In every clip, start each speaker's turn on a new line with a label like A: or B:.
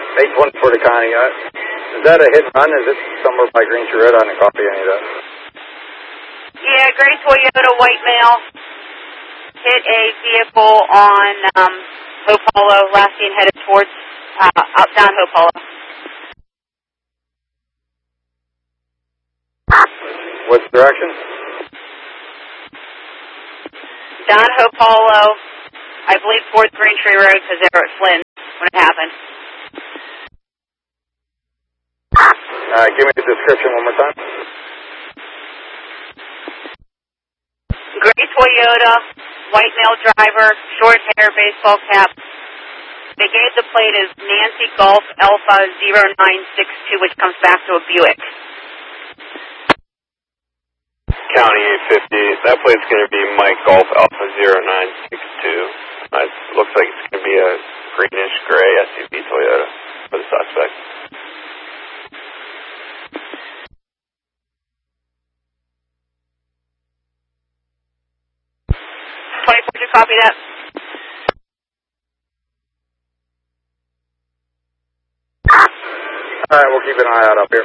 A: 824 to Connie. Is that a hit and run? Is it somewhere by Green Tree Road? I didn't copy any of that.
B: Yeah, gray Toyota, white male, hit a vehicle on Hope Hollow, last seen headed towards, down Hope Hollow.
A: What direction?
B: Down Hope Hollow, I believe towards Green Tree Road, because they were at Flynn when it happened.
A: Give me the description one more time.
B: Gray Toyota, white male driver, short hair, baseball cap. They gave the plate as Nancy Golf Alpha 0962, which comes back to a Buick.
C: County 850. That plate's going to be Mike Golf Alpha 0962. It looks like it's going to be a greenish gray SUV Toyota for the suspect.
B: Did you copy that?
A: All right, we'll keep an eye out up here.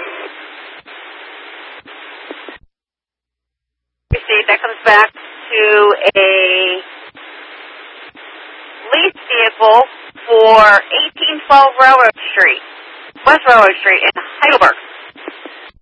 B: Received. That comes back to a lease vehicle for 1812 Railroad Street, West Railroad Street in Heidelberg.